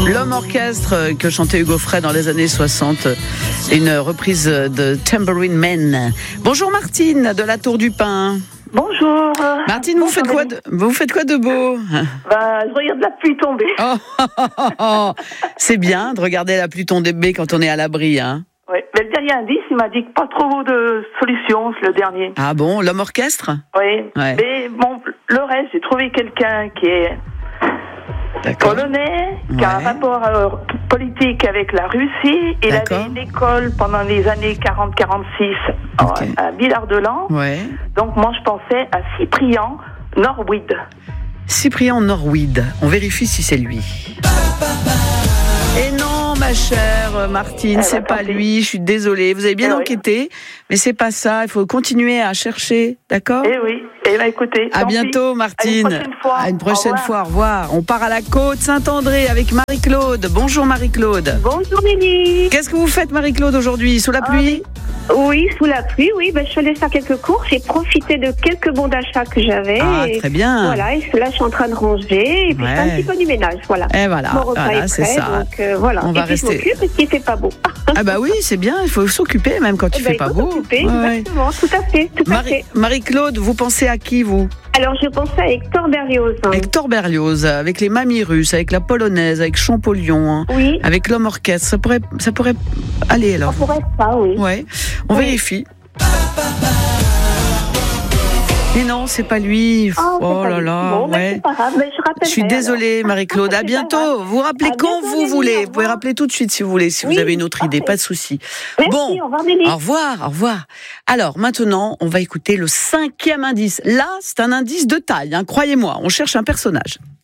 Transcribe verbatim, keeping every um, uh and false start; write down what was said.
L'homme orchestre que chantait Hugo Frey dans les années soixante, une reprise de Tambourine Man. Bonjour Martine de la Tour du Pin. Bonjour. Martine, vous faites quoi de, vous faites quoi de beau? Bah, je regarde la pluie tomber. Oh, oh, oh, oh. C'est bien de regarder la pluie tomber quand on est à l'abri, hein. Oui, mais le dernier indice, il m'a dit que pas trop de solutions, c'est le dernier. Ah bon, l'homme orchestre? Oui, ouais. Mais bon, le reste, j'ai trouvé quelqu'un qui est D'accord. polonais, qui ouais. a un rapport euh, politique avec la Russie. Il D'accord. avait une école pendant les années quarante quarante-six okay. à Villard-de-Lans. Ouais. Donc moi, je pensais à Cyprien Norwid. Cyprien Norwid, on vérifie si c'est lui. Et non, ma chère Martine, eh c'est bah, pas lui, je suis désolée. Vous avez bien eh enquêté, oui. mais c'est pas ça, il faut continuer à chercher, d'accord ? Eh oui, eh bien écoutez. À bientôt, pis. Martine. À une prochaine fois. À une prochaine au fois, au revoir. On part à la côte Saint-André avec Marie-Claude. Bonjour Marie-Claude. Bonjour Mélie. Qu'est-ce que vous faites Marie-Claude aujourd'hui, sous la pluie ? ah, Oui, sous la pluie, oui. Ben, je suis allée faire quelques courses, j'ai profité de quelques bons d'achat que j'avais. Ah, et très bien. Voilà, et là je suis en train de ranger, et puis ouais. je fais un petit peu du ménage, voilà. Et voilà, mon repas voilà est c'est prêt, ça. Donc, euh, voilà. On et va puis rester... je m'occupe parce qu'il fait pas beau. Ah bah oui, c'est bien, il faut s'occuper même quand il eh fait ben, pas il faut beau. s'occuper, ouais. exactement, tout à fait, tout Marie... à fait. Marie-Claude, vous pensez à qui vous ? Alors je pensais à Hector Berlioz. Hein. Hector Berlioz, avec les mamies russes, avec la polonaise, avec Champollion, hein, oui. avec l'homme orchestre, ça pourrait, ça pourrait aller alors. Ça pourrait pas, oui. Ouais, on oui. vérifie. Mais non, c'est pas lui. Oh, oh là là, bon, ouais. c'est pas grave, mais je, je suis désolée, Marie-Claude. À bientôt. Vous rappelez à quand bientôt, vous voulez. Vous pouvez rappeler tout de suite si vous voulez, si oui, vous avez une autre parfait. idée, pas de souci. Merci, bon, au revoir, Mélie. Au revoir, au revoir. Alors maintenant, on va écouter le cinquième indice. Là, c'est un indice de taille, hein, croyez-moi. On cherche un personnage.